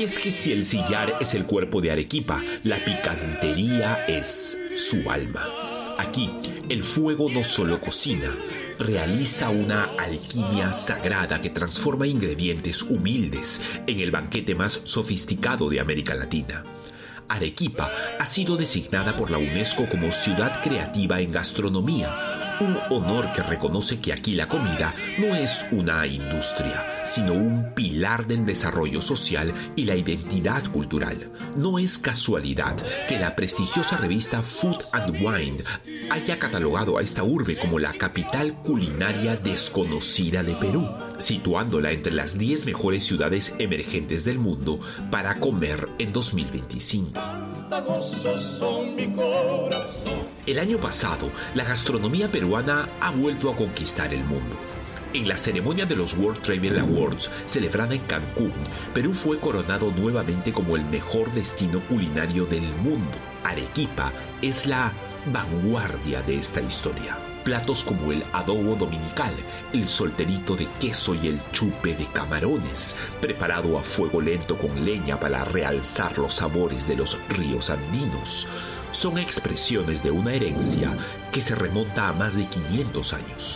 Y es que si el sillar es el cuerpo de Arequipa, la picantería es su alma. Aquí, el fuego no solo cocina, realiza una alquimia sagrada que transforma ingredientes humildes en el banquete más sofisticado de América Latina. Arequipa ha sido designada por la UNESCO como Ciudad Creativa en Gastronomía, un honor que reconoce que aquí la comida no es una industria, sino un pilar del desarrollo social y la identidad cultural. No es casualidad que la prestigiosa revista Food and Wine haya catalogado a esta urbe como la capital culinaria desconocida de Perú, situándola entre las 10 mejores ciudades emergentes del mundo para comer en 2025. El año pasado, la gastronomía peruana ha vuelto a conquistar el mundo. En la ceremonia de los World Travel Awards, celebrada en Cancún, Perú fue coronado nuevamente como el mejor destino culinario del mundo. Arequipa es la vanguardia de esta historia. Platos como el adobo dominical, el solterito de queso y el chupe de camarones, preparado a fuego lento con leña para realzar los sabores de los ríos andinos, son expresiones de una herencia que se remonta a más de 500 años.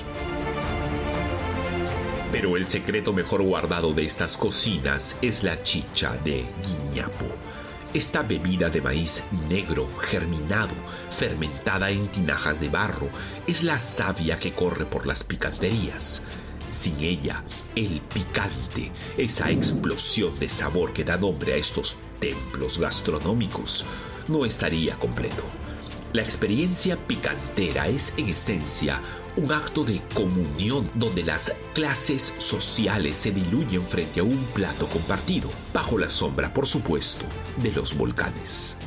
Pero el secreto mejor guardado de estas cocinas es la chicha de guiñapo. Esta bebida de maíz negro, germinado, fermentada en tinajas de barro, es la savia que corre por las picanterías. Sin ella, el picante, esa explosión de sabor que da nombre a estos templos gastronómicos, no estaría completo. La experiencia picantera es, en esencia, un acto de comunión donde las clases sociales se diluyen frente a un plato compartido, bajo la sombra, por supuesto, de los volcanes.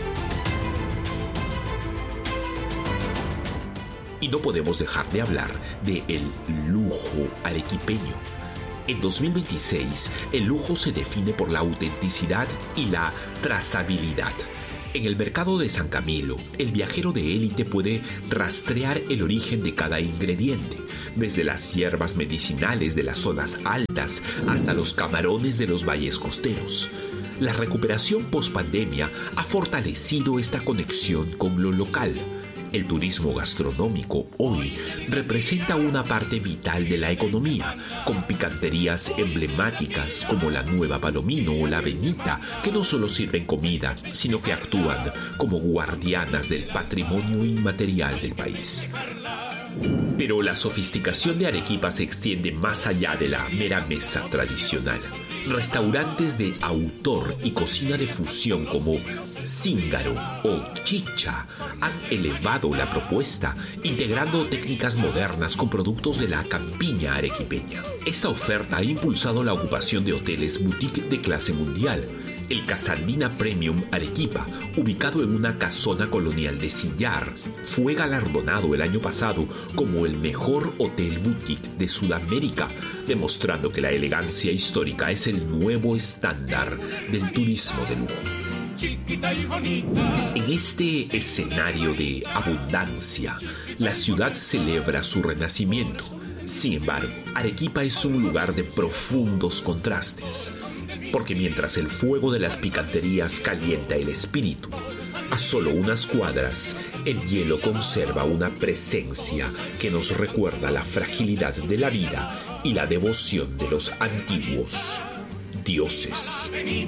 Y no podemos dejar de hablar del lujo arequipeño. En 2026, el lujo se define por la autenticidad y la trazabilidad. En el mercado de San Camilo, el viajero de élite puede rastrear el origen de cada ingrediente, desde las hierbas medicinales de las zonas altas hasta los camarones de los valles costeros. La recuperación post-pandemia ha fortalecido esta conexión con lo local. El turismo gastronómico hoy representa una parte vital de la economía, con picanterías emblemáticas como la Nueva Palomino o la Benita, que no solo sirven comida, sino que actúan como guardianas del patrimonio inmaterial del país. Pero la sofisticación de Arequipa se extiende más allá de la mera mesa tradicional. Restaurantes de autor y cocina de fusión como Zíngaro o Chicha han elevado la propuesta, integrando técnicas modernas con productos de la campiña arequipeña. Esta oferta ha impulsado la ocupación de hoteles boutique de clase mundial. El Casandina Premium Arequipa, ubicado en una casona colonial de sillar, fue galardonado el año pasado como el mejor hotel boutique de Sudamérica, demostrando que la elegancia histórica es el nuevo estándar del turismo de lujo. En este escenario de abundancia, la ciudad celebra su renacimiento. Sin embargo, Arequipa es un lugar de profundos contrastes, porque mientras el fuego de las picanterías calienta el espíritu, a solo unas cuadras, el hielo conserva una presencia que nos recuerda la fragilidad de la vida y la devoción de los antiguos dioses.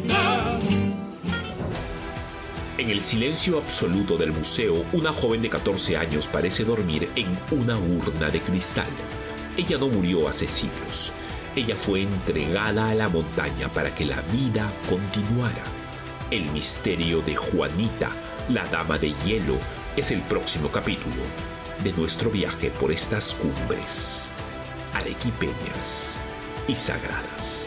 En el silencio absoluto del museo, una joven de 14 años parece dormir en una urna de cristal. Ella no murió hace siglos. Ella fue entregada a la montaña para que la vida continuara. El misterio de Juanita, la dama de hielo, es el próximo capítulo de nuestro viaje por estas cumbres arequipeñas y sagradas.